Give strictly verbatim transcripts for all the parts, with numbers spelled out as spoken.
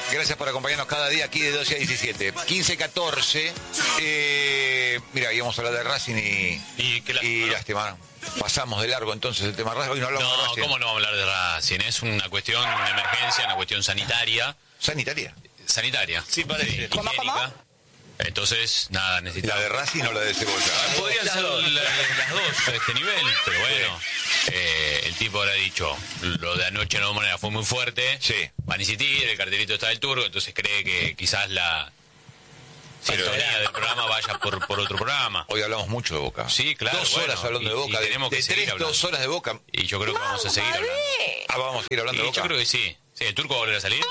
Gracias por acompañarnos cada día aquí de doce a diecisiete. quince catorce. Eh, mira, íbamos a hablar de Racing y, y, que la, y ¿no? lástima. Pasamos de largo entonces el tema Racing. Hoy no hablamos no, de Racing. ¿cómo no vamos a hablar de Racing? Es una cuestión de emergencia, una cuestión sanitaria. ¿Sanitaria? Sanitaria. Sí, parece. Sí, ¿Cómo, higiénica. Entonces, nada, necesitamos... ¿La de Racing o la de Cebolla? Podrían ser la, las dos a este nivel, pero bueno, eh, el tipo habrá dicho, lo de anoche no manera fue muy fuerte, sí. Van a insistir, el cartelito está del Turco, entonces cree que quizás la sintonía del programa vaya por, por otro programa. Hoy hablamos mucho de Boca. Sí, claro. Dos horas bueno, hablando y, de Boca, y tenemos de, que de seguir tres, hablando. dos horas de Boca. Y yo creo que vamos a seguir hablando. Ah, vamos a seguir hablando y de Boca. Yo creo que sí. Sí, ¿el Turco va a volver a salir?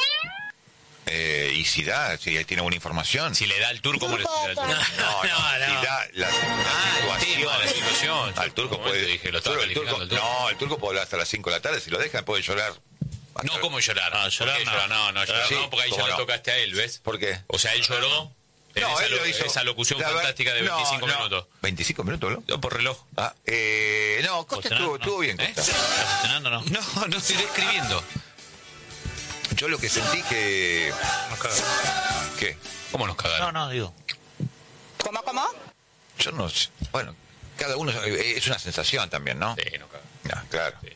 Eh, y si da, si tiene alguna información. Si le da al Turco, ¿cómo le da al Turco? No, no, no, si da la, la ah, situación, tema, la situación. al Turco puede... Dije, lo estaba el turco, el turco. No, el Turco puede hablar hasta las cinco de la tarde, si lo dejan puede llorar. No, hasta... ¿cómo llorar? Ah, llorar, no. no. no, no, llorar Sí, no, porque ahí ya no? lo tocaste a él, ¿ves? ¿Por qué? O sea, él lloró. En No, esa, él lo hizo. esa locución La fantástica de ver... veinticinco no, no. minutos. ¿veinticinco minutos, no? No, por reloj. Ah, eh, no, Costa estuvo, no. estuvo bien, ¿Eh? Costa. ¿Estás cenando o no? No, no estoy escribiendo. Yo lo que sentí que... Nos cagaron. ¿Qué? ¿Cómo nos cagaron? No, no, digo. ¿Cómo, cómo? Yo no sé. Bueno, cada uno... Es una sensación también, ¿no? Sí, nos cagaron. Ah, claro. Sí.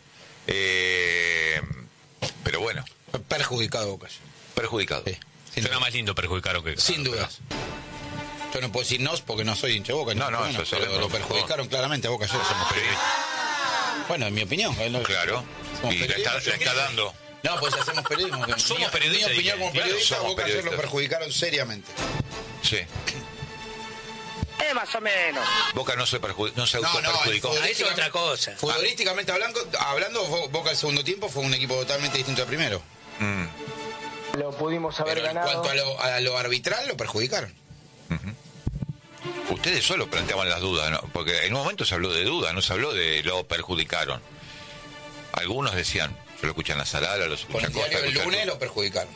Eh, pero bueno, Perjudicado Boca. perjudicado. Sí, sin Suena duda. más lindo perjudicar que... Sin dudas. Yo no puedo decir nos porque no soy hincha de Boca. No, no, bueno, eso pero sabemos. lo perjudicaron claramente a Boca. Ayer somos periodistas. Bueno, en mi opinión. ¿no? Claro. Somos Y la está, periodistas. la está dando. No, pues hacemos periodismo. En Somos mi- periodistas, En mi opinión, dije. como Claro, periodista, somos Boca ayer lo periodistas. perjudicaron seriamente. Sí. Eh, más o menos. Boca no se, perju- no se No, no, autoperjudicó. el Ah, eso es otra cosa. Futbolísticamente hablando, hablando, Boca el segundo tiempo fue un equipo totalmente distinto al primero. Mm. Lo pudimos haber Pero en ganado. cuanto a lo, a lo arbitral, lo perjudicaron. Ustedes solo planteaban las dudas, ¿no? Porque en un momento se habló de dudas, no se habló de lo perjudicaron. Algunos decían, yo lo escuché en la Salada, los Con escuché el a Costa, diario del escuché a lunes Turco. lo perjudicaron.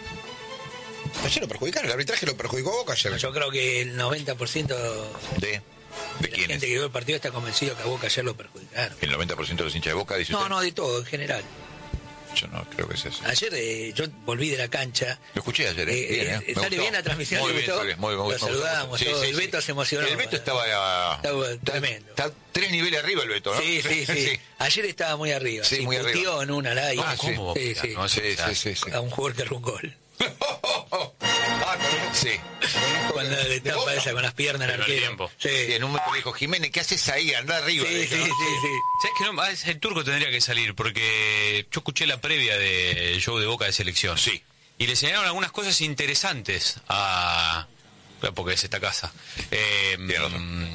Ayer lo perjudicaron, el arbitraje lo perjudicó a Boca ayer. Yo creo que el noventa por ciento ¿De? ¿De de la quiénes? gente que vio el partido está convencido que a Boca ayer lo perjudicaron. El noventa por ciento de los hinchas de Boca, dice No, usted. no, de todo, en general. Yo no creo que sea eso. Ayer eh, yo volví de la cancha. Lo escuché ayer, ¿eh? Eh, Bien, ¿eh? eh, Me ¿Sale gustó. bien la transmisión? Muy ¿Le bien, gustó? sale, muy, muy, Lo muy saludamos bueno. Sí, todos. sí, El sí. Beto se emocionó. El Beto estaba... Estaba está- tremendo. Está tres niveles arriba el Beto, ¿no? Sí, sí, sí, Ayer estaba muy arriba. Sí, muy arriba. Puteó en una live. Ah, sí. ¿Cómo? Sí, sí. No, Sí, o sea, sí, sí, sí. A un jugador que erró un gol. Ah, sí. Cuando le ¿De tapa Boca? esa con las piernas al Primer arquero. tiempo. Sí, Sí, en un momento le dijo, Jiménez, ¿qué haces ahí? Anda arriba. sí, le sí, dijo, sí, ¿no? sí. ¿Sabes qué? No, Ah, el Turco tendría que salir porque yo escuché la previa del show de Boca de selección. Sí. Y le enseñaron algunas cosas interesantes a... porque es esta casa. Eh, Tiene razón.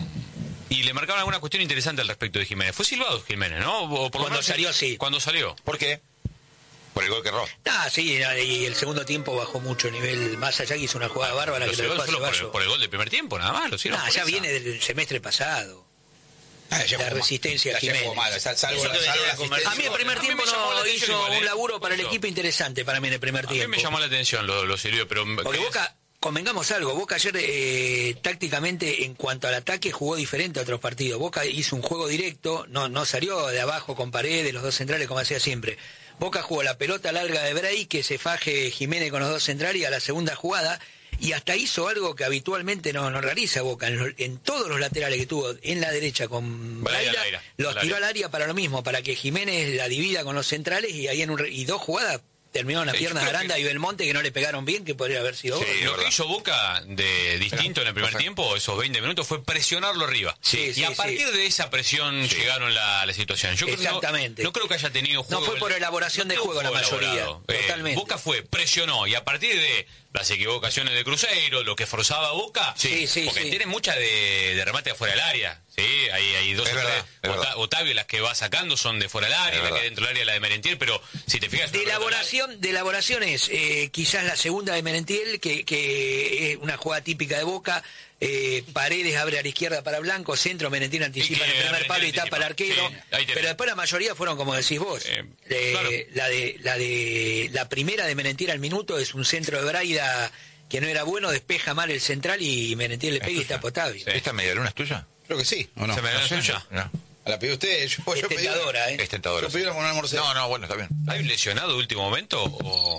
y le marcaron alguna cuestión interesante al respecto de Jiménez. Fue silbado Jiménez, ¿no? O por lo Cuando menos- salió, sí. Cuando salió. ¿Por qué? Por el gol que erró. Ah, sí, y el segundo tiempo bajó mucho el nivel. Más allá que hizo una jugada bárbara Lo que lo silbó dejó a solo por el, Ceballos. por el gol del primer tiempo, nada más. Lo silbó Ah, por ya esa. viene del semestre pasado. Ah, ayer La jugó mal. resistencia Ayer jugó Jiménez. mal, sal- salvo Eso la, te salvo venía la a comer. asistencia. A mí el primer A mí me tiempo llamó la no atención hizo igual, ¿eh? un laburo para el Eso. equipo interesante para mí en el primer A mí tiempo. me llamó la atención lo, lo sirvió, pero... Porque ¿qué Boca, convengamos algo, Boca ayer eh, tácticamente en cuanto al ataque jugó diferente a otros partidos. Boca hizo un juego directo, no, no salió de abajo con Paredes, los dos centrales como hacía siempre. Boca jugó la pelota larga de Bray, que se faje Jiménez con los dos centrales y a la segunda jugada, y hasta hizo algo que habitualmente no, no realiza Boca, en, los- en todos los laterales que tuvo en la derecha con Bray al Braida, área, los al tiró área. al área para lo mismo, para que Jiménez la divida con los centrales y ahí en un, re- y dos jugadas terminaron las Sí, yo piernas de creo Aranda que- y Belmonte que no le pegaron bien, que podría haber sido Sí, gol. es Lo que verdad. hizo Boca de distinto en el primer Exacto. tiempo, esos veinte minutos, fue presionarlo arriba. Sí, y sí, a sí. partir de esa presión llegaron la, la situación. Yo creo que no- Exactamente. No, creo que haya tenido juego. No fue por elaboración de no juego la fue mayoría, elaborado. Eh, totalmente. Boca fue, presionó, y a partir de las equivocaciones de Cruzeiro, lo que forzaba Boca, Sí, sí, porque sí. tiene mucha de, de remate afuera del área. Sí, hay, hay dos Es o verdad, tres. es Ota- verdad. Otavio, las que va sacando son de fuera del área, Es la que verdad. dentro del área la de Merentiel, pero si te fijas... De una pelota al área- elaboración, de elaboración es eh, quizás la segunda de Merentiel, que, que es una jugada típica de Boca. Eh, Paredes abre a la izquierda para Blanco, centro, Merentiel anticipa Y que en el primer palo y Merentiel tapa al arquero. anticipa. Sí, ahí tenés. Pero después la mayoría fueron como decís vos. Eh, Eh, claro. la de la de la primera de Merentiel al minuto es un centro de Braida que no era bueno, despeja mal el central y Merentiel le pega y tuya. tapa Otavio. Sí. ¿Esta medialuna es tuya? Creo que sí, ¿o no? ¿Se me da la sé. suya? No. La pidió usted. Yo, Es yo pedí, tentadora, ¿eh? Es tentadora. yo pedí una con una morcilla. No, no, bueno, está bien. ¿Hay un lesionado de último momento? O...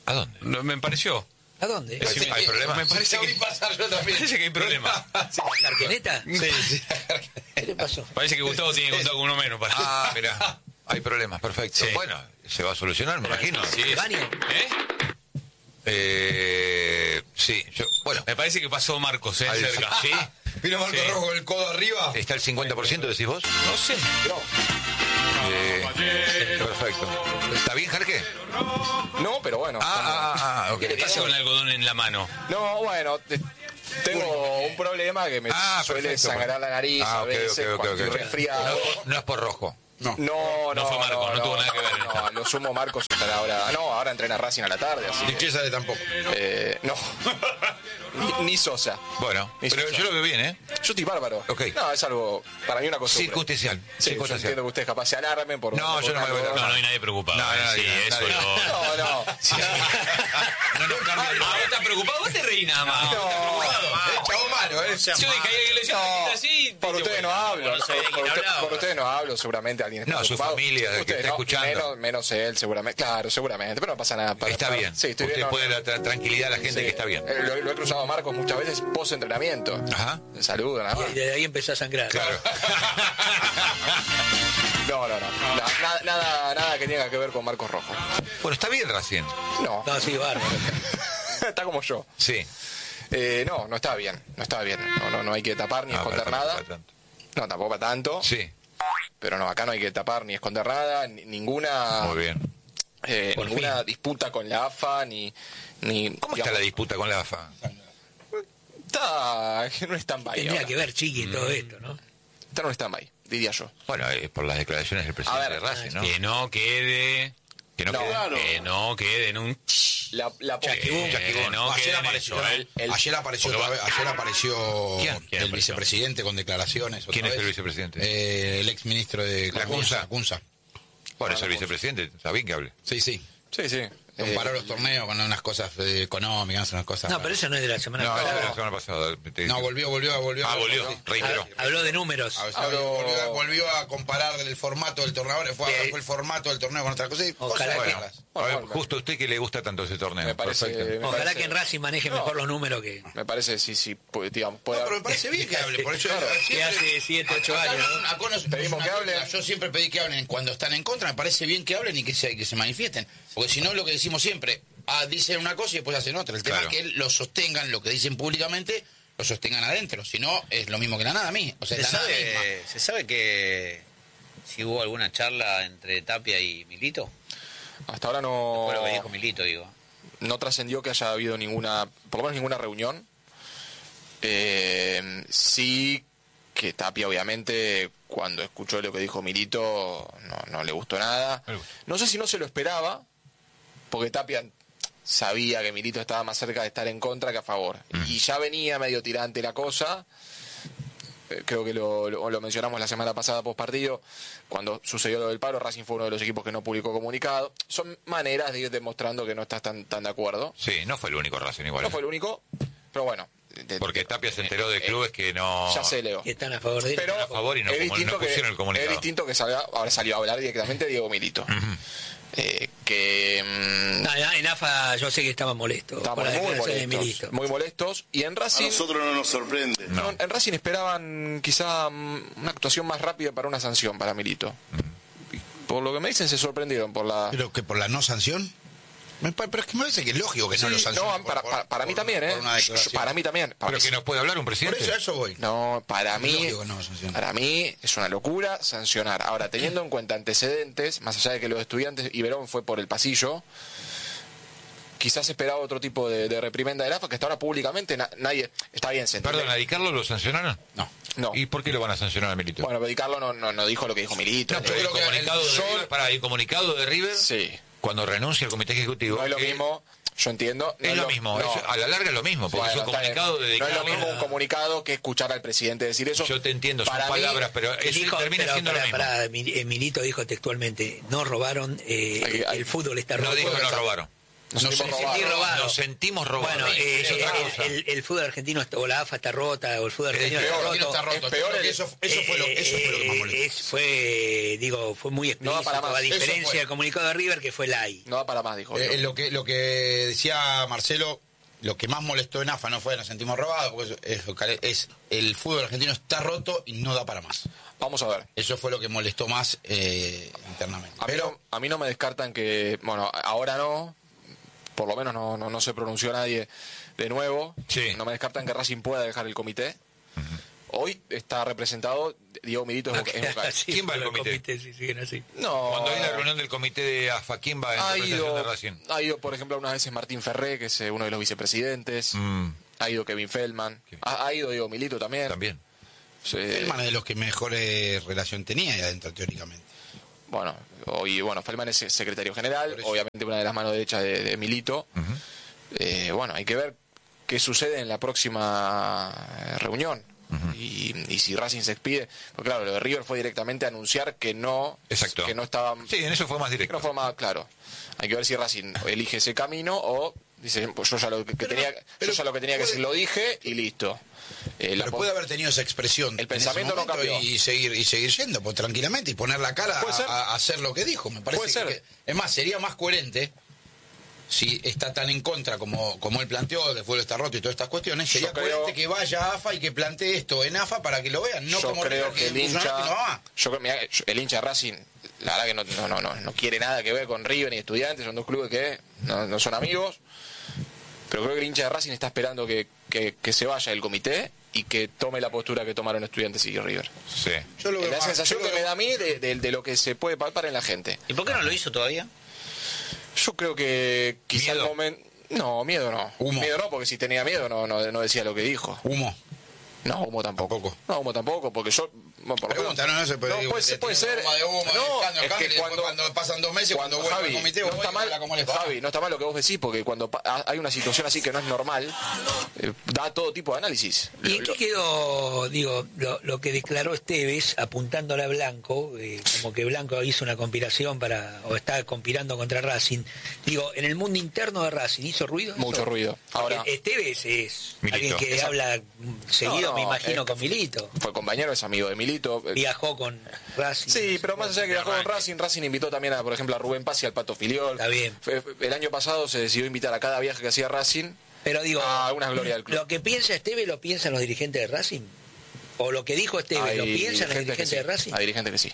¿A dónde? No, me pareció. ¿A dónde? Es- Sí, ¿hay problema? Me parece Te que, vi pasar yo me también. parece que hay problema. ¿Carqueneta? Sí, sí. ¿Qué le pasó? Parece que Gustavo tiene contacto con uno menos. Para... Ah, mira, hay problemas, perfecto. Sí. Bueno, se va a solucionar, me imagino. Sí, es- ¿Baño? ¿Eh? Eh, sí, yo, bueno, Me parece que pasó Marcos, ¿eh? Al- Cerca. sí. Vino Marco Sí. Rojo con el codo arriba. ¿está el cincuenta por ciento decís vos? No sé. Eh, perfecto. ¿Está bien, Jarque? No, pero bueno. Ah, ah, ah, ok. ¿Qué le pasa con el algodón en la mano? No, bueno, te- tengo un problema que me Ah, suele perfecto. sangrar la nariz Ah, a ok, veces ok, ok, cuando ok. estoy resfriado. No, no es por rojo. No. No, no, No fue Marcos, no tuvo nada que ver en No, esto. lo sumo Marcos estará ahora. No, ahora entrena Racing a la tarde, así Ni que, Chesa tampoco. eh, no. ni, ni Sosa. Bueno, Ni pero Sosa. yo lo veo bien, ¿eh? Yo estoy bárbaro. Ok. No, es algo, para mí una cosa. Circunstancial. Sí, yo circunstancial. entiendo que ustedes capaz se alarmen por... No, por yo no me voy a algo. No, no hay nadie preocupado. No, ¿eh? nadie, sí, eso nadie. lo... No, no. No nos cambia el Ah, vos estás preocupado, vos te reís nada más. No. El chavo malo, ¿eh? Yo dije que le No, así. por dice, ustedes no bueno, hablo. no sé de por, quién usted- hablaba. por ustedes no hablo, seguramente alguien está No, su preocupado. familia, el que Ustedes está no, escuchando. Menos, menos él, seguramente. Claro, seguramente, pero no pasa nada. Para- Está para- bien. Sí, estoy Usted bien. no, puede dar tra- tranquilidad a la gente sí. que está bien. Eh, Lo, lo he cruzado a Marcos muchas veces post-entrenamiento. Ajá. Te saludo, nada más. Y de ahí empezó a sangrar. Claro. No, no, no. Na- Nada, nada, nada que tenga que ver con Marcos Rojo. Bueno, está bien recién. No. No, sí, bárbaro. Está como yo. Sí. Eh, no, no está bien. No está bien. No, no, no hay que tapar ni Ah, esconder para tanto, nada. para tanto. No, tampoco para tanto. Sí, Pero no, acá no hay que tapar ni esconder nada. ni- ninguna. muy bien. eh, Por ninguna fin. disputa con la A F A ni. ni ¿Cómo está la disputa con la A F A? Está en un stand-by. Tendría ahora. que ver, Chiqui, Mm. todo esto, ¿no? Está en un stand-by, diría yo. Bueno, es por las declaraciones del presidente A ver, de Racing, ¿no? Que no quede. Que no, No, quede. claro. Que no quede en un. La, la Chasquibum. Que no Ayer quede en apareció, eso, ¿eh? el- ayer apareció, porque otra va- vez- ayer apareció ¿Quién? ¿Quién el apareció? vicepresidente con declaraciones. otra ¿Quién es vez. el vicepresidente? Eh, el exministro de La Cunza. Cunza. Bueno, es el vicepresidente, está bien que hable. Sí, sí. Sí, sí. Comparó Eh, los torneos con unas cosas eh, económicas, unas cosas. No, pero eso no es de la semana No, pasada. esa era la semana pasada. Te- No, volvió, volvió, volvió. Ah, volvió, reiteró. Habló de números. A ver, Hablo- volvió, a- volvió a comparar el formato del torneo. Ahora fue, Sí. fue el formato del torneo con otra cosa. y Ojalá cosas que- raras. A ver, Bueno, justo a usted que le gusta tanto ese torneo. Me parece- Perfecto. me Ojalá parece- que en Racing maneje No. mejor los números que, Me parece, sí, sí, puede, digamos, puede No, pero haber- me parece bien que hable. Por eso Claro. siempre- que hace siete, ocho acá años. no es ¿no? una- acá no es- no es Pedimos una que crítica. hablen. Yo siempre pedí que hablen cuando están en contra. Me parece bien que hablen y que se, que se manifiesten. Porque si no, lo que decimos siempre, ah, dicen una cosa y después hacen otra. El tema Claro. es que lo sostengan, lo que dicen públicamente, lo sostengan adentro. Si no, es lo mismo que la nada a mí. O sea, ¿Se es la nada misma. sabe, ¿Se sabe que si hubo alguna charla entre Tapia y Milito? hasta ahora no, Fue lo que dijo Milito, digo. no trascendió que haya habido ninguna, por lo menos ninguna reunión. Eh, sí que Tapia, obviamente, cuando escuchó lo que dijo Milito, no, no le gustó nada. No sé si no se lo esperaba, porque Tapia sabía que Milito estaba más cerca de estar en contra que a favor. Y ya venía medio tirante la cosa. Eh, Creo que lo, lo- lo mencionamos la semana pasada post partido, cuando sucedió lo del paro. Racing fue uno de los equipos que no publicó comunicado. Son maneras de ir demostrando que no estás tan, tan de acuerdo. Sí, no fue el único Racing igual. No fue el único, pero bueno. de- Porque de- Tapia se enteró de clubes que no... Ya sé, Leo. Que están a favor de él. Pero a favor y no es como- distinto no pusieron que, el comunicado. es distinto que salga, ahora salió a hablar directamente Diego Milito. Eh, que mm, No, en A F A yo sé que estaba molesto estaban por las muy declaraciones de molestos, Milito. muy molestos. Y en A Racing, nosotros no nos sorprende. no, en Racing esperaban quizá mm, una actuación más rápida para una sanción para Milito. Por lo que me dicen, se sorprendieron por la... Pero que por la no sanción. Me pa- pero es que me parece que es lógico que no Sí, lo sancionen. no, por- para, por- para, para mí por- también, ¿eh? por una declaración. Para mí también. Para Pero mí- que no puede hablar un Por presidente. eso a eso voy. No, para mí, Lógico que no lo sancionen. para mí es una locura sancionar. Ahora, teniendo en cuenta antecedentes, más allá de que los estudiantes y Verón fue por el pasillo, quizás esperaba otro tipo de, de reprimenda de la A F A, que hasta ahora públicamente na- nadie... Está bien, se entiende. Perdón, ¿a Di Carlo lo sancionaron? No. No. ¿Y por qué lo van a sancionar a Milito? Bueno, pero Di Carlo no, no, no dijo lo que dijo Milito. No, pero yo el creo que comunicado, el de sol- River, para, el comunicado de River, Sí. cuando renuncia al comité ejecutivo, No es lo que mismo, yo entiendo. no es lo mismo, no. es- a la larga es lo mismo, porque Bueno, es un está bien. comunicado de Di No es lo Carlo. mismo un comunicado que escuchar al presidente decir eso. Yo te entiendo, son Para mí, palabras, pero eso Dijo, termina pero, siendo pará, lo mismo. pará, Mi- eh, Milito dijo textualmente, no robaron, eh, Hay- hay- el fútbol está No roto. dijo que no robaron. Nos Nos sentimos sentí robados. robado. Nos sentimos robados. Bueno, eh, Es otra el, cosa. el- el fútbol argentino está- o la A F A está rota o el fútbol Es argentino peor, está Argentino roto. está roto. Es peor Creo que el- eso, eso fue lo, eso fue lo que más Eh, molestó. es- fue, digo, fue muy No va explícito, para más. a Eso diferencia fue. del comunicado de River que fue el A I. No va para más, dijo. Eh, lo que lo que decía Marcelo, lo que más molestó en A F A no fue nos sentimos robados, porque eso- es, es el fútbol argentino está roto y no da para más. Vamos a ver. Eso fue lo que molestó más eh, internamente. A mí, Pero no, a mí no me descartan que, bueno, ahora no, por lo menos no, no, no se pronunció nadie de nuevo. Sí. No me descartan que Racing pueda dejar el comité. Hoy está representado Diego Milito en Boca- en Boca. Así ¿Quién va al los comité? comités, sí, siguen así. No, Cuando hay la reunión del comité de A F A, ¿quién va en ha representación ido, de Racing? ha ido, por ejemplo, algunas veces Martín Ferré, que es eh, uno de los vicepresidentes. Mm, Ha ido Kevin Feldman. Ha, ha ido Diego Milito también. también. Sí. Feldman es de los que mejor eh, relación tenía ahí adentro, teóricamente. Bueno, hoy, bueno, Feldman es secretario general, Por eso. obviamente una de las manos derechas de, de Milito. Ujú. Eh, bueno, hay que ver qué sucede en la próxima eh, reunión. y, y si Racing se expide, porque claro, lo de River fue directamente anunciar que no, Exacto. que no estaba, Sí, en eso fue más que directo. no fue más claro. Hay que ver si Racing elige ese camino o dice, pues yo ya lo que, que Pero tenía, no, pero yo ya lo que tenía que puede- decir lo dije y listo. Eh, la Pero po- puede haber tenido esa expresión. El en ese pensamiento no momento cambió. Y seguir, y seguir yendo, pues tranquilamente, y poner la cara Puede ser. a, a hacer lo que dijo. Me parece Puede ser. que- es más, sería más coherente si está tan en contra como, como él planteó, que fue está roto y todas estas cuestiones, Yo sería creo- coherente que vaya a A F A y que plantee esto en A F A para que lo vean, no yo como creo River, que el puso una hincha, vez y no va más. yo creo- mirá, yo- el hincha de Racing, la verdad que no, no, no, no, no quiere nada que ver con River ni Estudiantes, son dos clubes que no, no son amigos, pero creo que el hincha de Racing está esperando que, que, que se vaya el comité y que tome la postura que tomaron Estudiantes y River. Sí. Yo lo Es veo la más- sensación yo lo que me veo- da a mí de, de- de lo que se puede palpar en la gente. ¿Y por qué no lo hizo todavía? Yo creo que quizá el Miedo. momento... No, miedo no. Humo. Miedo no, porque si tenía miedo no, no, no decía lo que dijo. Humo. No, humo tampoco. Tampoco. No, humo tampoco, porque yo... Bueno, por lo Pregunta, menos- no, no se puede. No, digo, puede te- ser, puede te- ser. bomba de humo, No, escándalo, es que escándalo, y después cuando, cuando pasan dos meses, cuando, vuelve Javi, al comité, no vos está ves, mal, habla como les va. Javi, no está mal lo que vos decís, porque cuando pa- ha- hay una situación así que no es normal, eh, da todo tipo de análisis. ¿Y Lo- en lo- qué quedó, digo, lo, lo que declaró Esteves apuntándole a Blanco, eh, como que Blanco hizo una conspiración para, o está conspirando contra Racing? Digo, en el mundo interno de Racing, ¿hizo ruido? eso? Mucho ruido. Porque Ahora, Esteves es Milito. alguien que Esa- habla mm, seguido, No, no, me imagino, eh, con Milito. fue compañero, es amigo de Milito. eh, Viajó con Racing. Sí, pero más allá de que viajó con Racing, Racing invitó también a, por ejemplo, a Rubén Paz y al Pato Filiol. Está bien. Fue- fue- El año pasado se decidió invitar a cada viaje que hacía Racing. Pero digo, Ah, algunas glorias del club. ¿lo que piensa Esteves lo piensan los dirigentes de Racing? ¿O lo que dijo Esteves lo Hay piensan los dirigentes que dirigentes sí. de Racing? Hay dirigentes que sí.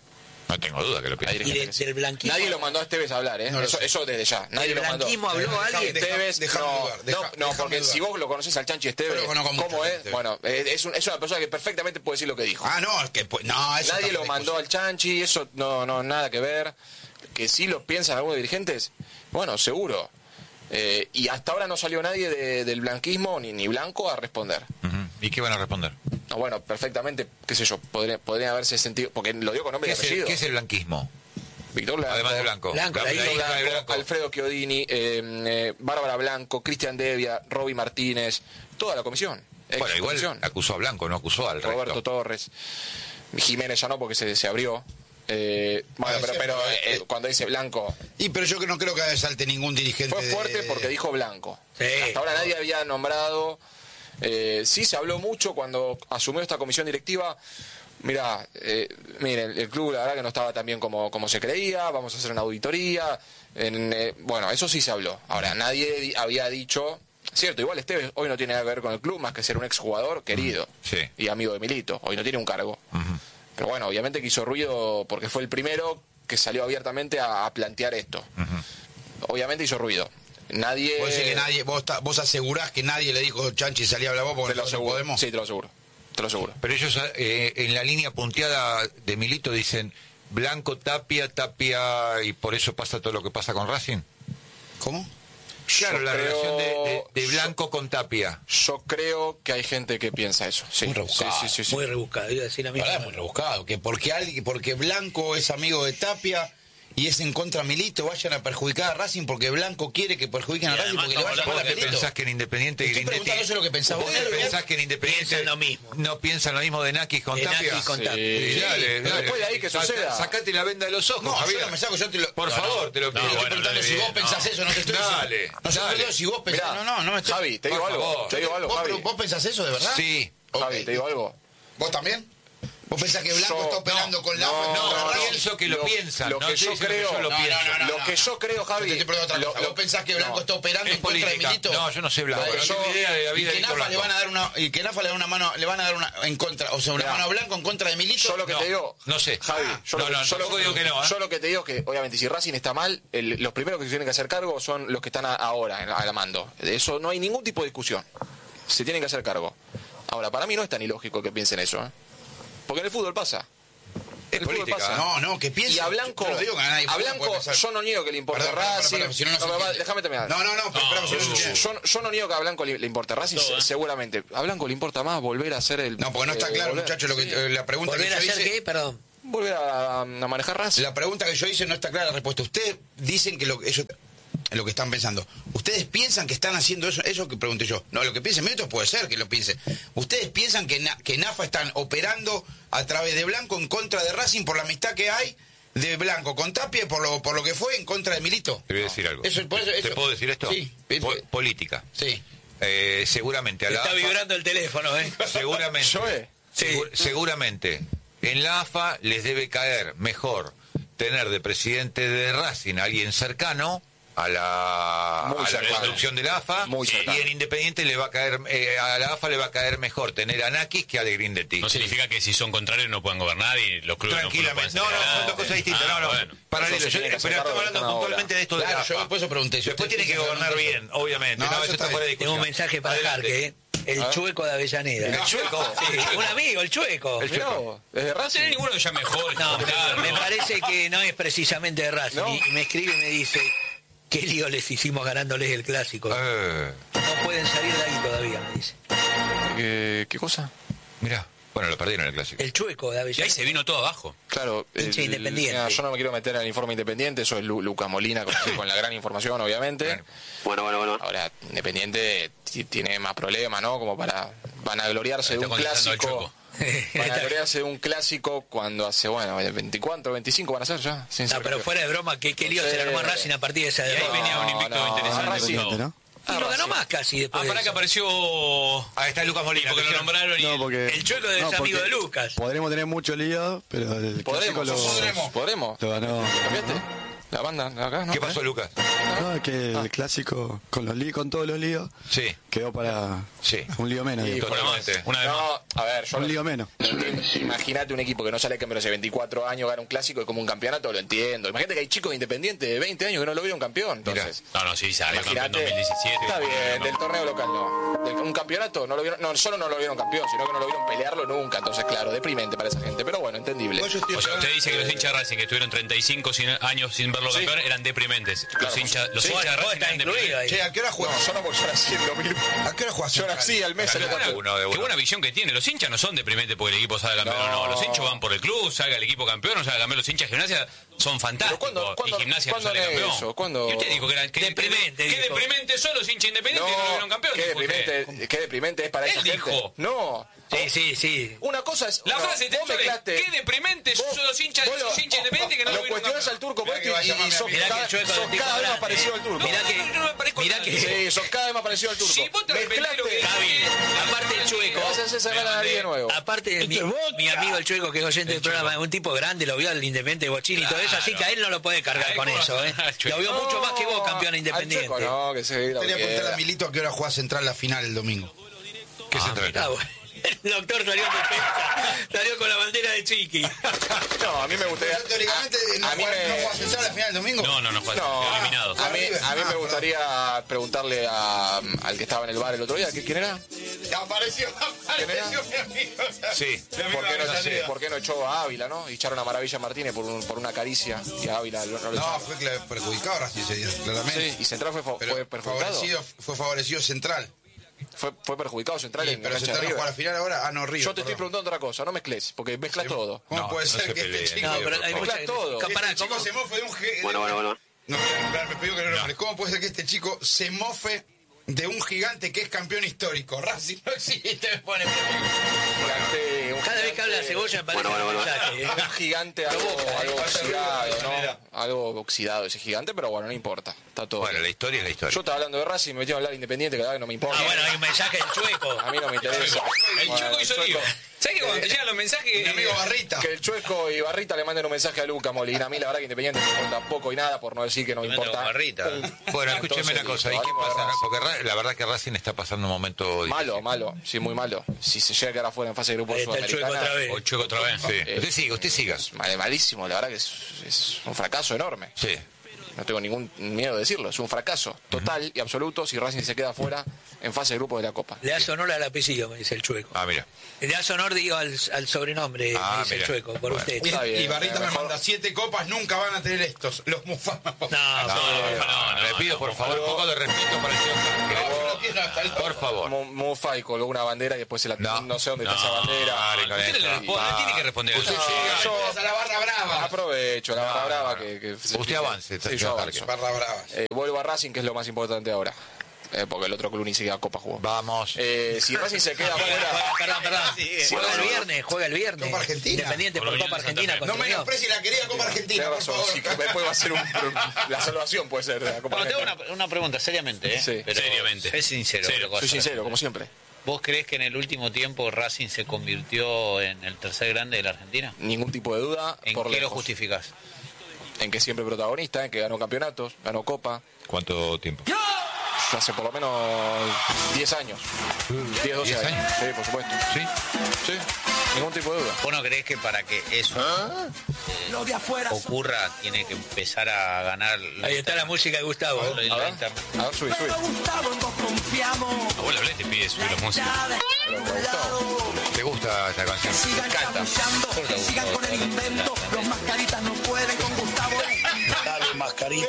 No tengo duda que lo Hay pienso. Y dirigentes de- que sí. del blanquismo. Nadie lo mandó a Esteves a hablar, ¿eh? No lo eso, sé. eso desde ya. Nadie ¿Del lo mandó. blanquismo habló Dejame- alguien? deja- Esteves, dejame no, dudar, deja- no, no, déjame porque dudar. si vos lo conocés al Chanchi Esteves, Yo lo conozco mucho ¿cómo a es? Esteves. Bueno, es, es un- es una persona que perfectamente puede decir lo que dijo. Ah, no, es que pues, no, eso Nadie está lo fresco, mandó sí. al Chanchi, eso no, no, nada que ver. Que sí lo piensan algunos dirigentes, bueno, seguro. Eh, y hasta ahora no salió nadie de- del blanquismo, ni, ni blanco, a responder. Ujú. ¿Y qué van a responder? No, bueno, perfectamente, qué sé yo, podría, podrían haberse sentido, porque lo dio con nombre ¿Qué y es, el, apellido. qué es el blanquismo? Víctor Blanco, Además de Blanco. Blanco, la La hija hija de Blanco, Blanco. Alfredo Chiodini, eh, eh, Bárbara Blanco, Cristian Devia, Roby Martínez, toda la comisión. Bueno, Ex igual comisión. acusó a Blanco, no acusó al Roberto resto. Torres, Jiménez ya no, porque se, se abrió. Eh, bueno, Ah, pero, es pero cierto, eh, eh, cuando dice Blanco, Y pero yo que no creo que salte ningún dirigente. fue fuerte de- porque dijo Blanco. Sí. Hasta ahora nadie había nombrado. Eh, sí se habló mucho cuando asumió esta comisión directiva. Mira, eh, miren, el club la verdad que no estaba tan bien como, como se creía, vamos a hacer una auditoría. En, eh, bueno, eso sí se habló. Ahora, nadie di- había dicho, cierto, igual Esteves hoy no tiene nada que ver con el club más que ser un exjugador querido Sí. y amigo de Milito, hoy no tiene un cargo. Ujú. Pero bueno, obviamente que hizo ruido porque fue el primero que salió abiertamente a, a plantear esto. Ujú. Obviamente hizo ruido. Nadie... Vos decís que nadie, vos, ta- vos asegurás que nadie le dijo Chanchi salí a hablar vos porque Te lo nosotros no aseguro. podemos. Sí, te lo aseguro. Te lo aseguro. Pero ellos eh, en la línea punteada de Milito dicen Blanco, Tapia, Tapia, y por eso pasa todo lo que pasa con Racing. ¿Cómo? Claro, Yo la creo- relación de, de- de Blanco con Tapia. Yo creo que hay gente que piensa eso. Sí, Muy rebuscado. sí, sí, sí, sí. Muy rebuscado, iba a decir a mí. La verdad es muy rebuscado, que porque alguien, porque Blanco es amigo de Tapia y es en contra Milito, vayan a perjudicar a Racing porque Blanco quiere que perjudiquen a Racing porque le vaya mal a Milito. ¿Pensás que en Independiente y Grindetti... Eso es lo que pensás vos. ¿Pensás que en Independiente piensan lo mismo? no piensan lo mismo de Nakis con De Tapia? Nakis con Sí, Tapia. sí, dale, dale. Después de ahí que suceda. Sacate la venda de los ojos, No, Javier. yo no me saco, yo te lo... Por no, favor, no. te lo pido. No, Estoy bueno, preguntando si si vos vos pensás eso, no te estoy diciendo. Dale, No, yo te dale. digo, si vos pensás... Mirá, No, no, no me estoy... Javi, te digo Por algo. favor. Te digo algo, ¿Vos, Javi. ¿Vos pensás eso, de verdad? Sí. Javi, Ok. te digo algo. ¿Vos también? ¿Vos pensás que Blanco Yo- está operando no, con la... no, No, no, no. pienso que lo, Lo- piensan. lo no que estoy yo diciendo que creo- yo lo No, no, pienso. no, no, Lo no. que yo creo, Javi... Yo te pregunto otra lo- cosa. lo- ¿Vos pensás que Blanco no. está operando Es en contra de política. Milito? No, yo no sé Blanco. Lo que No yo- tengo idea de la Y vida de que Víctor Nafa le Blanco. van a dar una... Y que Nafa le da una mano... Le van a dar una... En contra... O sea, una Mirá. mano a Blanco en contra de Milito. Yo lo que No, te digo... no sé. Javi, yo No, lo que, no, yo lo tampoco que- digo que no, ¿eh? yo lo que te digo es que, obviamente, si Racing está mal, el- los primeros que se tienen que hacer cargo son los que están a- ahora en- a la mando. De eso no hay ningún tipo de discusión. Se tienen que hacer cargo. Ahora, para mí no es tan ilógico que piensen eso, ¿eh? Porque en el fútbol pasa. En el fútbol política. pasa. No, no, que piense. Y a Blanco, Yo no digo que a nadie a puede Blanco pensar. yo no niego que le importe Perdón, perdón, Racing. perdón, si no, no se No, entiende. déjame terminar. No, no, no, pero espera, si no se entiende. Yo, yo no niego que a Blanco le, le importe Racing, Todo, ¿eh? seguramente. A Blanco le importa más volver a ser el... No, porque no está eh, claro, volver- muchachos, lo que, sí. eh, la pregunta que ¿Volver a yo hacer hice... qué? Perdón. Volver a, a manejar Racing. La pregunta que yo hice no está clara la respuesta. Ustedes dicen que lo, ellos, lo que están pensando. ¿Ustedes piensan que están haciendo eso? Eso que pregunté yo. No, lo que piensen Milito puede ser que lo piensen. ¿Ustedes piensan que, Na- que Nafa están operando a través de Blanco en contra de Racing por la amistad que hay de Blanco con Tapia y por lo, por lo que fue en contra de Milito? Te voy a decir algo. Eso- por eso- ¿Te eso- puedo decir esto? Sí. Po- política. Sí. Eh, seguramente a la Está AFA, vibrando el teléfono, ¿eh? seguramente, Joe. segu- seguramente en la AFA les debe caer mejor tener de presidente de Racing a alguien cercano a la, Muy a la cercano. construcción de la AFA, Muy y cercano. en Independiente le va a caer eh, a la AFA le va a caer mejor tener a Nakis que a de Grindetti. No significa que si son contrarios no puedan gobernar y los clubes no, no pueden Tranquilamente. ser No, no, son ganados. dos cosas distintas. Ah, no, no. bueno. Paralelo. Eso se Yo- tiene que hacer pero cargo estamos de hablando cada hora. puntualmente de esto de la Claro, AFA. yo por eso pregunté. si Después ustedes tiene que piensan gobernar realmente bien, obviamente. No, No, eso eso está está fuera de Tengo discusión. un mensaje para Adelante. Jarque, ¿eh? El chueco de Avellaneda. El chueco. Sí, un amigo, el chueco. El Mirá chueco. vos, ¿es de No Racing? tiene ninguno que ya mejor. No, claro, me ¿no? parece que no es precisamente de Racing. ¿No? Y me escribe y me dice, ¿qué lío les hicimos ganándoles el clásico? Eh, No pueden salir de ahí todavía, me dice. ¿Qué, qué cosa? mirá. Bueno, lo perdieron el clásico. El chueco de Y ahí Avellaneda. se vino todo abajo. Claro, Hincha independiente. mira, yo no me quiero meter en el informe independiente, eso es Lu- Lucas Molina con, con la gran información, obviamente. Claro. Bueno, bueno, bueno. Ahora, Independiente ti- tiene más problemas, ¿no? Como para vanagloriarse de Está un contestando el clásico. Chueco. Vanagloriarse de un clásico cuando hace, bueno, veinticuatro, veinticinco van a ser ya. Sin No, ser pero campeón. fuera de broma, ¿qué, qué lío Sí. se le armó a Racing a partir de esa Y ahí derrota? venía un invicto no, interesante. Racing, Gustavo. ¿no? Y no ganó más casi Ah, después de para que eso. apareció. Ahí está Lucas Molina. Porque lo atención. nombraron y. No, porque... El chueco debe ser amigo porque de Lucas. Podremos tener mucho lío, pero el clásico Podremos, lo, podremos. ¿Podremos? lo ganó. ¿Cambiaste? La banda de acá, ¿no? ¿Qué pasó, Lucas? No, es que el clásico, con los líos, con todos los líos, Sí, quedó para sí. un lío menos. Sí, digo. Una más. Totalmente. Una vez más. No, a ver, yo Un lo- lío menos. Imagínate un equipo que no sale campeón hace veinticuatro años, gana un clásico y como un campeonato, lo entiendo. Imagínate que hay chicos independientes de veinte años que no lo vieron campeón. Entonces, No, no, sí, salió campeón en imagínate. dos mil diecisiete. Está bien, No. del torneo local no. Del- un campeonato, no lo vieron, no solo no lo vieron campeón, sino que no lo vieron pelearlo nunca. Entonces, claro, deprimente para esa gente. Pero bueno, entendible. Igual yo estoy O sea, esperando- usted dice que los hinchas de Racing que estuvieron treinta y cinco sin- años sin verlo Sí. campeón eran deprimentes. Claro. Los hinchas, los Sí, hinchas de vos Racing estás eran incluido deprimentes. ahí. Che, ¿a qué hora juega? No, yo no, porque yo nací en dos mil. ¿A qué hora juega Yo Central? nací al mes. Qué salió buena, campeón. uno de uno. qué buena visión que tiene. Los hinchas no son deprimentes porque el equipo salga campeón o no. No. Los hinchas van por el club, salga el equipo campeón o salga campeón. Los hinchas de Gimnasia son fantásticos. ¿cuándo- cuándo- y Gimnasia no cuándo sale es campeón. eso? ¿Cuándo? Y usted dijo que eran que, Deprimente, que, que dijo. deprimentes son los hinchas independientes que no lo vieron campeón. qué dijo usted. deprimente, qué deprimente es para Él esa gente. dijo. No. Sí, sí, sí. Una cosa es. La no, frase vos textual es, mezclaste- qué deprimentes vos- son los hinchas, vos lo- los hinchas independientes que no lo Lo vieron cuestionás campeón. al turco Mirá por que esto va a y, y llamarme a sos mí. Mirá que cada, el chueco sos del tipo cada vez más grande. parecido al turco. Mirá que, No, no me parezco mirá nada. que Sí, sos cada vez más parecido al turco. Si vos te repetís lo que Mezclaste- Javi, aparte del chueco, Vas a hacer cerrar la nariz de nuevo. aparte de mi, mi amigo el chueco que es oyente del programa, un tipo grande, lo vio al Independiente de Bochini y todo eso, así que a él no lo puede cargar Ay, con ¿cómo eso, vas a ¿eh? ganar al Chueco? Lo vio mucho más que vos, campeón Al Independiente. Chueco no, que se diga lo Quería que preguntarle a quiera. Milito a qué hora juega Central la final el domingo. ¿Qué se Ah, trata? bueno. El doctor salió en defensa, salió con la bandera de Chiqui. No, a mí me gustaría. Teóricamente no a, a mí juega- no juega me. Central la final el domingo. No, no, no fue No, eliminado. a mí, a mí me gustaría preguntarle a, al que estaba en el bar el otro día, ¿quién era? Apareció, apareció mi amigo. Sí. ¿Por qué, no, Avellaneda. ¿Por qué no echó a Ávila, no? Y echaron a Maravilla Martínez por, un- por una caricia y a Ávila no, no lo No, echaron. fue cla- perjudicado Racing ese día, claramente. Sí, y Central fue, fa- Pero fue perjudicado. favorecido, fue favorecido Central. Fue, fue perjudicado Central Sí, en pero la cancha Central de no juega River. la final ahora. Ah, no, River. Yo te estoy perdón. preguntando otra cosa, no mezcles, porque mezclas todo. ¿Cómo No, puede no ser se que peleen, este chico... No, pero hay Mezclas muchas todo. que este Pará, chico ¿cómo? se mofe de un... gi- Bueno, bueno, bueno. No voy a nombrar, me pido que no lo nombres. ¿Cómo puede ser que este chico se mofe de un gigante que es campeón histórico? Racing no existe, me pone... Gigante, un Cada vez que habla de Cebolla me parece Bueno, bueno, un bueno. mensaje, ¿eh? Un gigante algo, algo oxidado, ¿no? Algo oxidado ese gigante, pero bueno, no importa. Está todo Bueno, bien. la historia es la historia. Yo estaba hablando de Racing, me metí a hablar de Independiente, que la verdad que no me importa. Ah, bueno, hay un mensaje del Chueco. A mí no me interesa. El Bueno, Chueco hizo Chueco- lío. ¿Sabes que cuando te llegan los mensajes... Mi amigo Barrita. Que el Chueco y Barrita le manden un mensaje a Luca Molina. A mí la verdad que Independiente me importa poco y nada, por no decir que no me Tremendo importa. Barrita. Bueno, escúcheme Entonces, una cosa. ¿Y listo, qué hablemos de pasa? Racing. Porque Ra- la verdad que Racing está pasando un momento difícil. Malo, malo, sí, muy malo. Si se llega a quedar afuera en fase de grupo Ahí está el Chueco sudamericana, otra vez. O Chueco otra vez. Sí. Eh, Usted siga, usted siga. mal- malísimo, la verdad que es, es un fracaso enorme. Sí. No tengo ningún miedo de decirlo, es un fracaso total y absoluto si Racing se queda afuera en fase de grupo de la Copa. Le das honor al apellido, me dice el Chueco. Ah, mira. Le das honor, digo, al, al sobrenombre, Ah, me dice mira. el Chueco, por Bueno. usted. Está bien, Y Barrita eh, me mejor- manda siete copas, nunca van a tener estos, los mufanos. No, No, pero- no, no, le pido por favor un poco de respeto para el señor Carque. Por favor. Mu- Mufa y colgó una bandera y después se la No. no, sé dónde No, está esa bandera. dale, con Usted esto. le, responde, le tiene que responder. Usted No, siga. yo- A la barra brava. Aprovecho la barra No, brava no, no. que, que Usted avance, Sí, señor yo Carque. avanzo. Barra brava. Eh, vuelvo a Racing, que es lo más importante ahora. Eh, porque el otro club ni siquiera Copa jugó. Vamos. Eh, si Racing se queda afuera. Perdón, perdón. Juega el viernes, juega el viernes. Copa Argentina. Independiente por Por Copa Santa Argentina Fe. contra No Unión. menosprecie la querida Copa Argentina, Tenés por razón, favor. sí, que después va a ser un, la salvación, puede ser. de la Copa Bueno, tengo Argentina. una, una pregunta, seriamente, ¿eh? Sí. Pero Seriamente. Es sincero. Serio. otra cosa. Soy sincero, como siempre. ¿Vos creés que en el último tiempo Racing se convirtió en el tercer grande de la Argentina? Ningún tipo de duda. ¿En por qué lo lejos. justificás? En que siempre protagonista, en que ganó campeonatos, ganó Copa. ¿Cuánto tiempo? Hace por lo menos diez años. diez, doce ¿diez años. años? Sí, por supuesto. Sí. Sí, ningún tipo de duda. ¿Vos no creés que para que eso eh, ocurra tiene que empezar a ganar... Ahí está la música de Gustavo. lo- lo A ver, interno? a ver, subí, subí. a vos le hablé, te pide subir la música. Pero me gustó. ¿Te gusta esta canción? Me encanta. Sigan con el invento, los mascaritas no pueden con Gustavo. Dale, mascarita.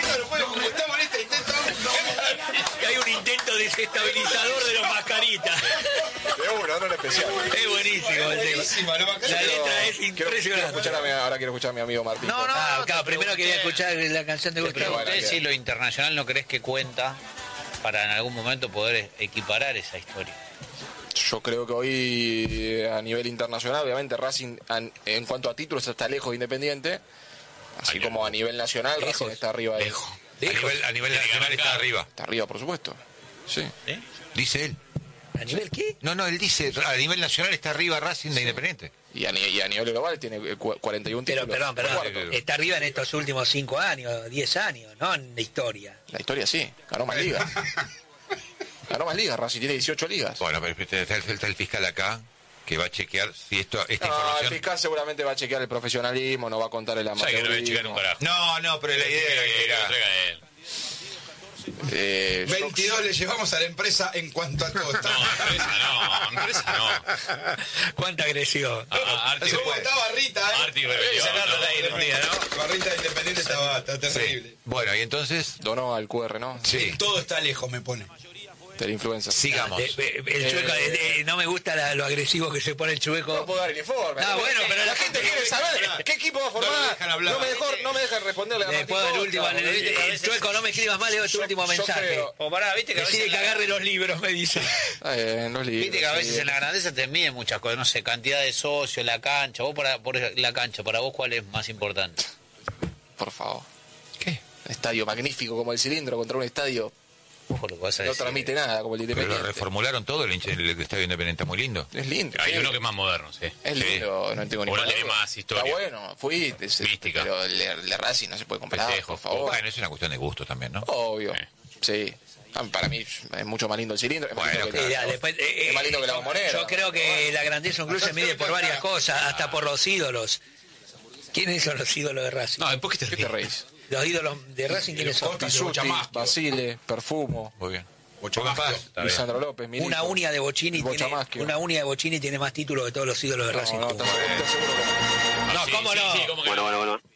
Que hay un intento desestabilizador de los mascaritas. De uno, no en especial. Es buenísimo el tema. La letra es Quiero, quiero escuchar a impresionante. mi, ahora quiero escuchar a mi amigo Martín. No, no, Ah, no, claro, te primero pregunté- quería escuchar la canción de Te Gustavo. Bueno, pregunté bien. si lo internacional no crees que cuenta para en algún momento poder equiparar esa historia. Yo creo que hoy a nivel internacional, obviamente Racing an- en cuanto a títulos está lejos de Independiente, así Ay, como a nivel nacional Lejos. Racing está arriba de Lejos. A nivel, a nivel Tiene que nacional está arrancar. arriba. Está arriba, por supuesto. Sí. Dice él. ¿A nivel qué? No, no, él dice, a nivel nacional está arriba Racing de Independiente. Y a, ni- y a nivel global tiene eh, cu- cuarenta y uno Pero, títulos. perdón, perdón. Cuarto. Está arriba en estos últimos cinco años, diez años, no en la historia. La historia sí, ganó más ligas. Ganó más ligas, Racing tiene dieciocho ligas. Bueno, pero está el, está el fiscal acá que va a chequear si esto, esta No, el información... fiscal seguramente va a chequear el profesionalismo, no va a contar el ¿Sabes que no voy a checar un amateurismo. carajo? No, no, pero la idea Que lo era... traiga él. Eh, yo- veintidós le llevamos a la empresa en cuanto a costa. No, empresa no, empresa no. Cuánta agresión. Ah, Arti, ¿Cómo está Barrita, eh? Arti rebelión, no. Barrita de Independiente estaba está Sí. terrible. Bueno, y entonces... donó al Q R, ¿no? Sí, Todo está lejos, me pone. De la influenza. sigamos. De- de- el chueco, de- de- no me gusta la- lo agresivo que se pone el No chueco. puedo dar el informe. No, bueno, pero la la gente gente quiere saber qué equipo va a No me formar. dejan hablar. No me dejó, no me dejan responderle a Martín Después del Costa, último, el, boludo. el- el chueco, no me escribas mal, leo tu Yo- último yo mensaje. creo- O pará, viste que a Decide veces... que agarre los libros, me dice. Eh, en los libros, Viste que a veces sí. en la grandeza te miden muchas cosas, no sé, cantidad de socios, la cancha. Vos para, por la cancha, para vos, ¿cuál es más importante? Por favor. ¿Qué? Estadio magnífico como el Cilindro contra un estadio Ojo lo que vas a no decir. transmite nada como el de Pero lo Independiente. reformularon todo, el, hincha- el Estadio Independiente, muy lindo. Es lindo. Hay sí. uno que es más moderno, sí. Es Sí. lindo, no tengo ni Uno idea. tiene más historia. Está bueno, fui, es- Mística. pero el de el de Racing no se puede comparar, Festejo. por favor. Bueno, es una cuestión de gusto también, ¿no? Obvio, Sí. sí. Ah, para mí es mucho más lindo el Cilindro. Es más Bueno, lindo que Sí, el- ya, después, eh, es más eh, lindo que la Bombonera. Yo creo que la grandeza de un club se mide por varias cosas, hasta por los ídolos. ¿Quiénes son los ídolos de Racing? No, después que te ¿Qué te ríes. reís? Los ídolos de Racing, ¿quiénes son? Costa, Pisuti, Bochamasquio. Basile, Perfumo, Muy bien. Bochamasquio. Está bien. Lisandro López, Milito. Una uña de Bocini tiene, Bochamasquio. una uña de Bocini tiene más títulos que todos los ídolos de No, Racing. no, ¿estás seguro? ¿Estás seguro que no? No, sí, ¿cómo sí, no? sí, ¿cómo que Bueno, no? bueno, bueno.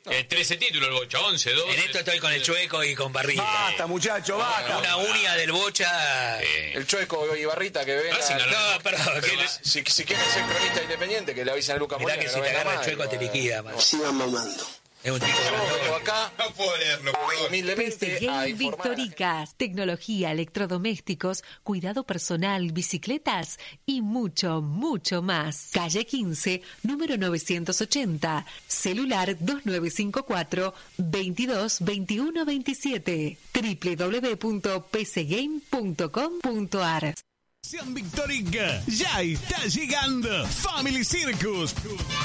Eh, trece títulos el Bocha, once, doce. En esto estoy con el Chueco y con Barrita. Basta, muchacho, basta. Una uña del Bocha. Eh, El Chueco y Barrita que venga. Racing ganó. No, perdón. Pero que- va- Si, si quieren ser cronista independiente, que le avisen a Lucas Mirá Molina. que no si te venga agarra el más, Chueco te bueno. liquida, man. Sigan mamando. Es un tipo Yo vengo grandón. acá No puedo leerlo, perdón. humildemente P C a Game informar. Victoricas, tecnología, electrodomésticos, cuidado personal, bicicletas y mucho, mucho más. Calle quince, número novecientos ochenta, celular dos nueve cinco cuatro, veintidós veintiuno veintisiete, doble u doble u doble u punto p c game punto com punto a r. Sean Victorica, ya está llegando Family Circus.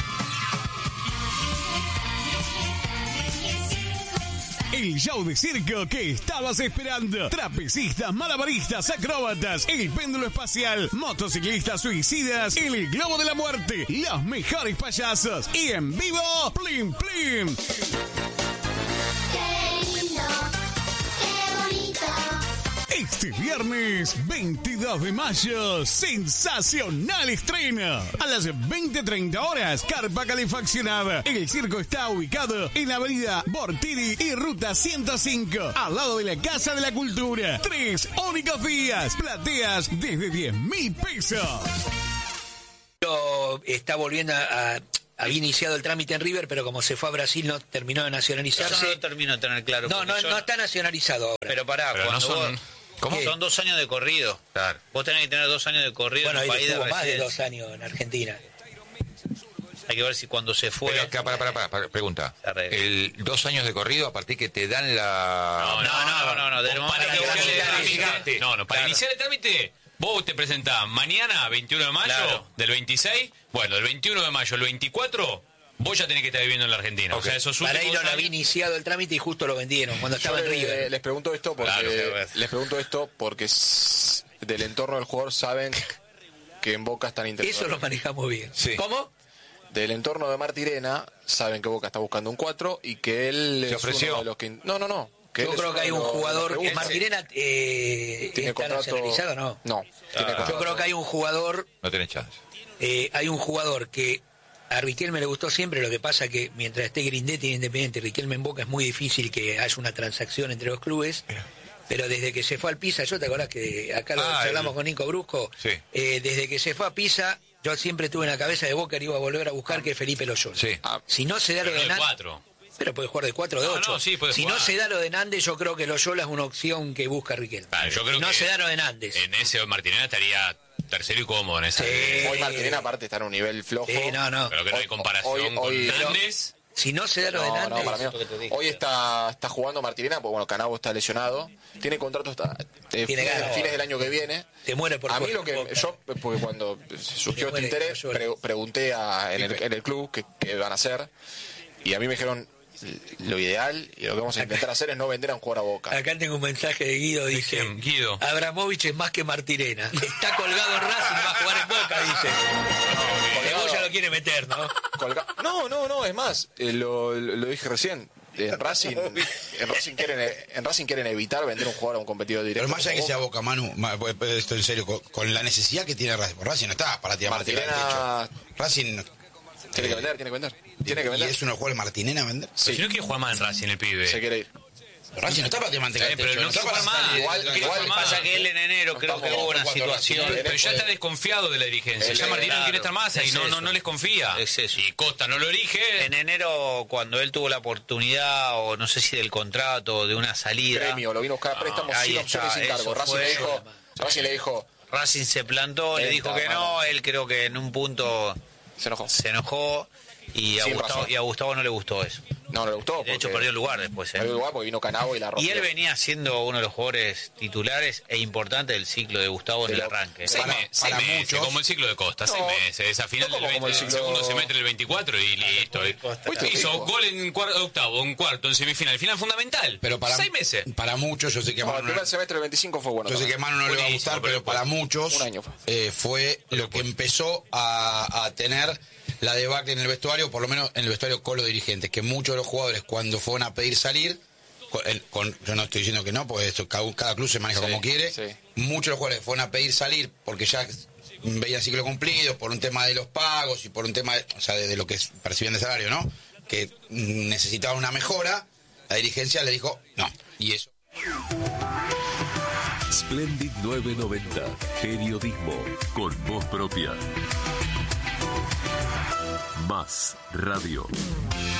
El show de circo que estabas esperando. Trapecistas, malabaristas, acróbatas, el péndulo espacial, motociclistas suicidas, el globo de la muerte, los mejores payasos y en vivo, Plim Plim. Este viernes veintidós de mayo, sensacional estreno. A las veinte treinta horas, carpa calefaccionada. El circo está ubicado en la avenida Bortiri y ruta ciento cinco, al lado de la Casa de la Cultura. Tres únicos días, plateas desde diez mil pesos. Está volviendo a, a- había iniciado el trámite en River, pero como se fue a Brasil no terminó de Yo nacionalizarse. no lo termino de tener claro. No, porque no, yo no está nacionalizado ahora. Pero pará, Pero cuando no son- vos... ¿Cómo? Son dos años de corrido. Claro. Vos tenés que tener dos años de corrido Bueno, en él un país de estuvo más de dos residencia. años en Argentina. Hay que ver si cuando se fue... Pero acá, para, para, para, para, pregunta. Se arregla. El dos años de corrido a partir que te dan la... No, no, no, no, no. del Vos momento para que vos iniciar el le trámite- trámite. No, no, para Claro. iniciar el trámite, vos te presentás mañana, veintiuno de mayo, Claro. del veintiséis. Bueno, del veintiuno de mayo al veinticuatro, vos ya tenés que estar viviendo en la Argentina. Ok. O sea, esos Para últimos ahí no años- había iniciado el trámite y justo lo vendieron cuando Yo estaba en le- River. les pregunto esto porque Claro, sí, les pregunto esto porque s- del entorno del jugador saben que en Boca están interesados. Eso lo manejamos bien. Sí. ¿Cómo? Del entorno de Martirena saben que Boca está buscando un cuatro y que él ¿Se es ofreció? uno de los que no no no que Yo él es creo uno que hay de un los- de los jugador. que busca. Martirena eh, tiene está contrato nacionalizado, ¿no? no tiene Yo contrato. creo que hay un jugador, No tenés chance. eh, hay un jugador que a Riquelme le gustó siempre. Lo que pasa que mientras esté Grindetti en Independiente, Riquelme en Boca, es muy difícil que haya una transacción entre los clubes. Pero desde que se fue al Pisa, ¿yo te acordás que acá lo Ah, charlamos el- con Nico Brusco? Sí. Eh, desde que se fue a Pisa, yo siempre tuve en la cabeza de Boca que iba a volver a buscar que Felipe Loyola. Sí. Ah, Si no se da lo Pero de de Nández, cuatro. pero puede jugar de cuatro o de No, ocho. no, sí, puede si jugar. no se da lo de Nández, yo creo que Loyola es una opción que busca Riquelme. Ah, yo creo si no que se da lo de Nández. En ese Martinena estaría tercero y cómodo en esa. Sí. hoy Martirena aparte está en un nivel flojo. Sí, no, no. Pero que no hay Hoy- comparación hoy- hoy- con Nández. Si no se da lo de No, Nández, no, para mí no. Lo que te dije. Hoy está, está jugando Martirena, porque bueno, Canabo está lesionado. Tiene contrato hasta eh, Tiene fines, ganas. fines del año que viene. te muere por A mí por- lo que por- yo, porque cuando surgió muere este interés, Loyola. pre- pregunté a- en, el, en el club qué, qué van a hacer. Y a mí me dijeron, lo ideal y lo que vamos a intentar hacer es no vender a un jugador a Boca. Acá tengo un mensaje de Guido, dice, quién? Guido. Abramovich es más que Martirena. Está colgado en Racing, va a jugar en Boca, dice. Porque vos ya lo quiere meter, ¿no? Colga- No, no, no, es más, eh, lo, lo- lo dije recién. En Racing, en Racing quieren en Racing quieren evitar vender un jugador a un competidor directo. Pero más allá de que como sea Boca. Boca, Manu, ma- pues, pues, esto en serio, con, con la necesidad que tiene Racing. Racing no está para tirar Martirena al Martirena techo. Racing no- tiene que vender, tiene que vender. Tiene que ¿Y vender. es uno de los jugadores Martinena a vender? Pero si no quiere jugar más en Racing el pibe. Se quiere ir. Racing no está para tirar manteca Eh, al pero techo. no está quiere para jugar más. salir- Igual- no quiere igual jugar más. Pasa que él en enero No creo que estamos hubo una cuatro situación... Racing. Pero ya está desconfiado de la dirigencia. El- Ya Martinena no quiere estar más ahí, es no, no, eso. no les confía. Es eso. Y Costa no lo elige. En enero, cuando él tuvo la oportunidad, o no sé si del contrato, o de una salida, Premio, lo vino a buscar a préstamo ahí sin está, opciones sin cargo. eso Racing fue- le dijo, Racing le dijo, Racing se plantó, le Lenta, dijo que no, mano. él creo que en un punto se enojó. se enojó y a, Sin Gustavo, razón. y a Gustavo no le gustó eso. No, no le gustó. De hecho, porque- perdió el lugar después. ¿eh? perdió el lugar porque vino Canabo y la rompió. Y él venía siendo uno de los jugadores titulares e importantes del ciclo de Gustavo en De el lo- arranque. Seis, Para- me- seis para meses, muchos- como el ciclo de Costa, No, seis meses. Esa final no del como- como el veinte, el ciclo- segundo semestre del veinticuatro y listo. Fuiste Hizo rico. gol en cuarto, octavo, en cuarto, en semifinal. Final fundamental. Pero para, seis meses. para muchos, yo sé que No, el Manu, primer semestre del veinticinco fue bueno. yo sé también. que Manu no le va a Buenísimo, gustar, pero pero para muchos un año fue. eh, fue lo que empezó a, a tener la debacle en el vestuario, por lo menos en el vestuario con los dirigentes, que muchos de los jugadores cuando fueron a pedir salir, con, el- con- yo no estoy diciendo que no, porque esto, cada, cada club se maneja Sí, como quiere, sí. muchos de los jugadores fueron a pedir salir porque ya veían ciclo cumplido, por un tema de los pagos y por un tema de, o sea, de, de lo que es- percibían de salario, ¿no? que necesitaba una mejora, la dirigencia le dijo no. Y eso. Splendid novecientos noventa, periodismo con voz propia. Más radio.